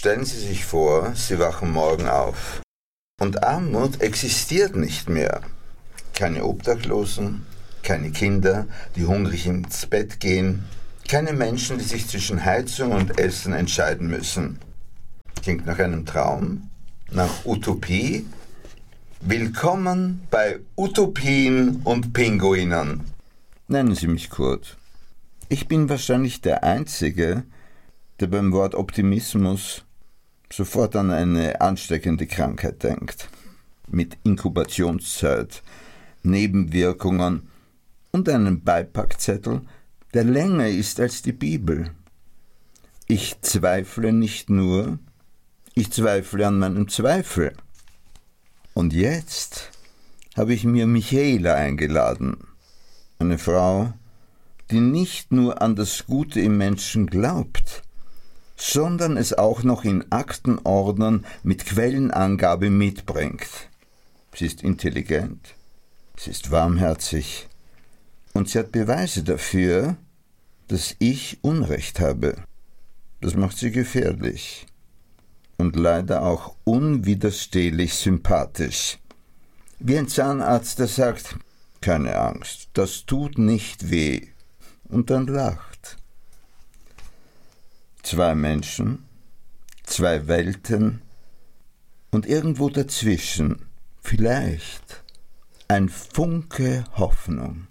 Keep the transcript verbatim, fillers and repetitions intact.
Stellen Sie sich vor, Sie wachen morgen auf. Und Armut existiert nicht mehr. Keine Obdachlosen, keine Kinder, die hungrig ins Bett gehen, keine Menschen, die sich zwischen Heizung und Essen entscheiden müssen. Klingt nach einem Traum? Nach Utopie? Willkommen bei Utopien und Pinguinen. Nennen Sie mich Kurt. Ich bin wahrscheinlich der Einzige, der beim Wort Optimismus sofort an eine ansteckende Krankheit denkt. Mit Inkubationszeit, Nebenwirkungen und einem Beipackzettel, der länger ist als die Bibel. Ich zweifle nicht nur, ich zweifle an meinem Zweifel. Und jetzt habe ich mir Michaela eingeladen, eine Frau, die nicht nur an das Gute im Menschen glaubt, sondern es auch noch in Aktenordnern mit Quellenangabe mitbringt. Sie ist intelligent, sie ist warmherzig und sie hat Beweise dafür, dass ich Unrecht habe. Das macht sie gefährlich und leider auch unwiderstehlich sympathisch. Wie ein Zahnarzt, der sagt, keine Angst, das tut nicht weh, und dann lacht. Zwei Menschen, zwei Welten und irgendwo dazwischen vielleicht ein Funke Hoffnung.